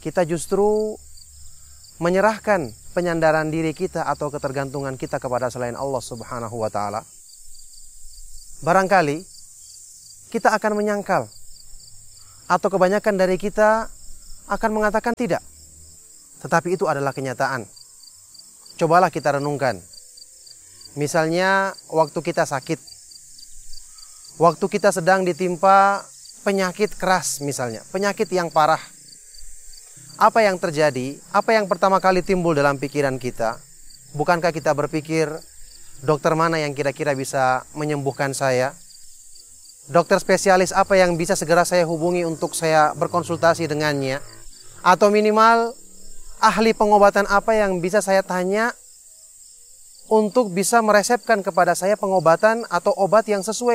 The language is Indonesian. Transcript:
kita justru menyerahkan penyandaran diri kita atau ketergantungan kita kepada selain Allah Subhanahu wa Ta'ala, barangkali kita akan menyangkal, atau kebanyakan dari kita akan mengatakan tidak. Tetapi itu adalah kenyataan. Cobalah kita renungkan. Misalnya waktu kita sakit, waktu kita sedang ditimpa penyakit keras misalnya, penyakit yang parah. Apa yang terjadi? Apa yang pertama kali timbul dalam pikiran kita? Bukankah kita berpikir, dokter mana yang kira-kira bisa menyembuhkan saya? Dokter spesialis apa yang bisa segera saya hubungi untuk saya berkonsultasi dengannya? Atau minimal, ahli pengobatan apa yang bisa saya tanya untuk bisa meresepkan kepada saya pengobatan atau obat yang sesuai